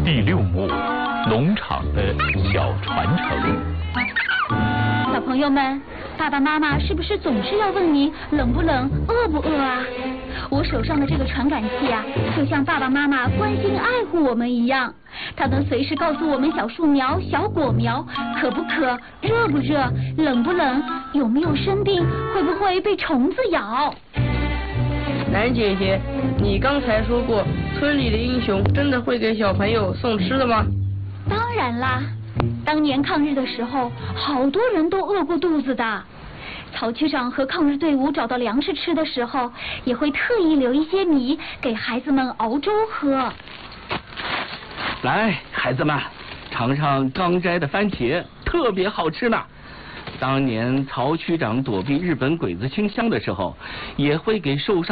第6幕，农场的小传承。 小朋友们，爸爸妈妈是不是总是要问你冷不冷、饿不饿啊？我手上的这个传感器啊，就像爸爸妈妈关心爱护我们一样，它能随时告诉我们小树苗、小果苗渴不渴、热不热、冷不冷、有没有生病、会不会被虫子咬。 兰姐姐，你刚才说过，村里的英雄真的会给小朋友送吃的吗？ 当然啦，当年抗日的时候，好多人都饿过肚子的。曹区长和抗日队伍找到粮食吃的时候，也会特意留一些米给孩子们熬粥喝。 来，孩子们，尝尝刚摘的番茄，特别好吃呢。当年曹区长躲避日本鬼子清乡的时候，也会给受伤